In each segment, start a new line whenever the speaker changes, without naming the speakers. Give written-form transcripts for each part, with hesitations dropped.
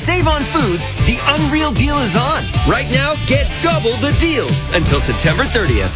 save on foods, the Unreal deal is on. Right now, get double the deals until September 30th.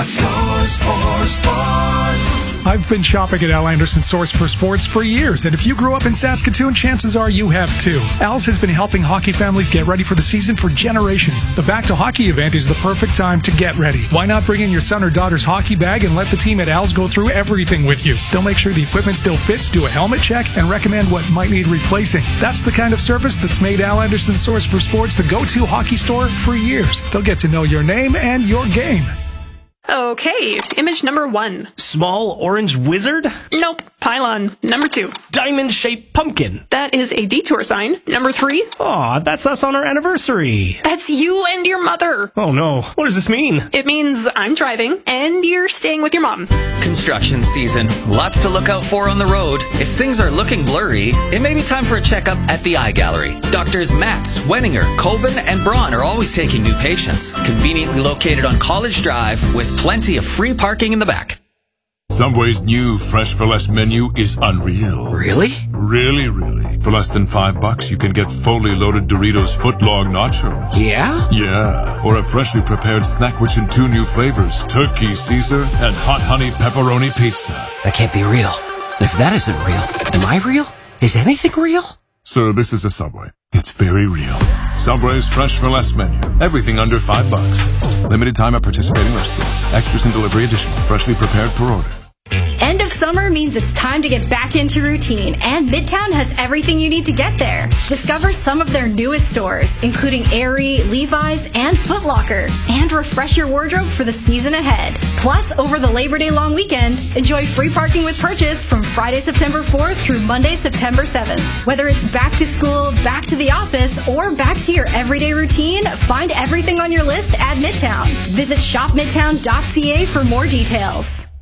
I've been shopping at Al Anderson Source for Sports for years, and if you grew up in Saskatoon, chances are you have too. Al's has been helping hockey families get ready for the season for generations. The Back to Hockey event is the perfect time to get ready. Why not bring in your son or daughter's hockey bag and let the team at Al's go through everything with you? They'll make sure the equipment still fits, do a helmet check, and recommend what might need replacing. That's the kind of service that's made Al Anderson Source for Sports the go-to hockey store for years. They'll get to know your name and your game.
Okay, image number 1.
Small orange wizard?
Nope. Pylon. Number 2.
Diamond-shaped pumpkin.
That is a detour sign. Number 3.
Aw, that's us on our anniversary.
That's you and your mother.
Oh no, what does this mean?
It means I'm driving and you're staying with your mom.
Construction season. Lots to look out for on the road. If things are looking blurry, it may be time for a checkup at the Eye Gallery. Doctors Matz, Wenninger, Colvin, and Braun are always taking new patients. Conveniently located on College Drive with plenty of free parking in the back.
Subway's new Fresh for Less menu is unreal.
Really?
Really. For less than $5, you can get fully loaded Doritos footlong nachos.
Yeah?
Yeah. Or a freshly prepared snack which in 2 new flavors, Turkey Caesar and Hot Honey Pepperoni Pizza.
That can't be real. And if that isn't real, am I real? Is anything real?
Sir, this is a Subway. It's very real. Subway's Fresh for Less menu. Everything under $5. Limited time at participating restaurants. Extras and delivery additional. Freshly prepared per order.
End of summer means it's time to get back into routine, and Midtown has everything you need to get there. Discover some of their newest stores, including Aerie, Levi's, and Foot Locker, and refresh your wardrobe for the season ahead. Plus, over the Labor Day long weekend, enjoy free parking with purchase from Friday, September 4th through Monday, September 7th. Whether it's back to school, back to the office, or back to your everyday routine, find everything on your list at Midtown. Visit shopmidtown.ca for more details.